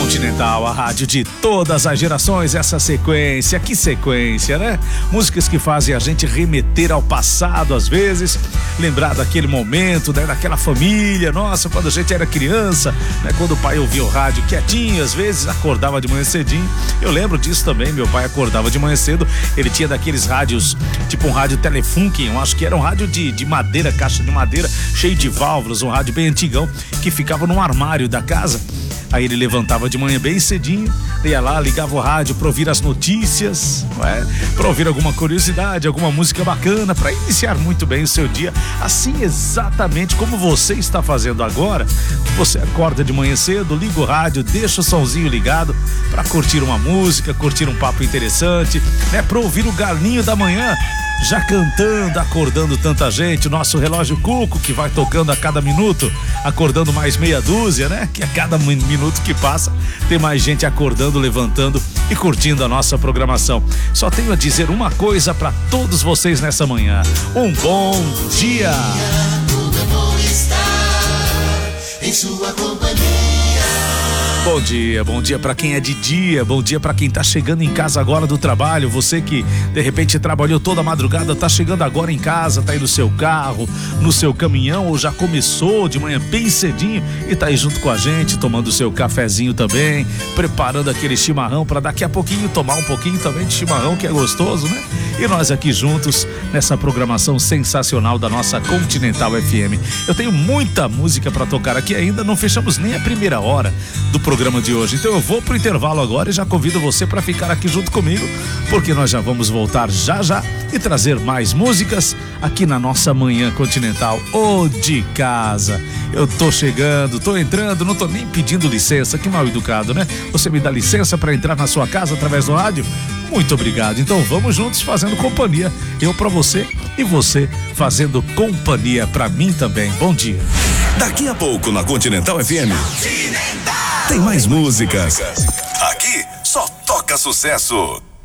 Continental, a rádio de todas as gerações, essa sequência, que sequência, né? Músicas que fazem a gente remeter ao passado às vezes, lembrar daquele momento, né? Daquela família, nossa, quando a gente era criança, né? Quando o pai ouvia o rádio quietinho, às vezes acordava de manhã cedinho. Eu lembro disso também, meu pai acordava de manhã cedo, ele tinha daqueles rádios, tipo um rádio Telefunken, eu acho que era um rádio de madeira, caixa de madeira, cheio de válvulas, um rádio bem antigão, que ficava no armário da casa. Aí ele levantava de manhã bem cedinho, ia lá, ligava o rádio para ouvir as notícias, para ouvir alguma curiosidade, alguma música bacana, para iniciar muito bem o seu dia, assim exatamente como você está fazendo agora. Você acorda de manhã cedo, liga o rádio, deixa o somzinho ligado para curtir uma música, curtir um papo interessante, né? Para ouvir o galinho da manhã já cantando, acordando tanta gente, nosso relógio cuco que vai tocando a cada minuto, acordando mais meia dúzia, né? Que a cada minuto que passa tem mais gente acordando, levantando e curtindo a nossa programação. Só tenho a dizer uma coisa para todos vocês nessa manhã: um bom dia. Como é bom estar em sua companhia. Bom dia para quem é de dia, bom dia para quem tá chegando em casa agora do trabalho, você que de repente trabalhou toda a madrugada, tá chegando agora em casa, tá aí no seu carro, no seu caminhão, ou já começou de manhã bem cedinho e tá aí junto com a gente, tomando o seu cafezinho também, preparando aquele chimarrão para daqui a pouquinho tomar um pouquinho também de chimarrão, que é gostoso, né? E nós aqui juntos nessa programação sensacional da nossa Continental FM. Eu tenho muita música para tocar aqui ainda, não fechamos nem a primeira hora do programa de hoje. Então eu vou pro intervalo agora e já convido você para ficar aqui junto comigo, porque nós já vamos voltar já e trazer mais músicas aqui na nossa Manhã Continental ou de casa. Eu tô chegando, tô entrando, não tô nem pedindo licença, que mal educado, né? Você me dá licença para entrar na sua casa através do rádio? Muito obrigado. Então vamos juntos fazendo companhia, eu pra você e você fazendo companhia pra mim também. Bom dia. Daqui a pouco na Continental FM tem mais músicas. Aqui só toca sucesso.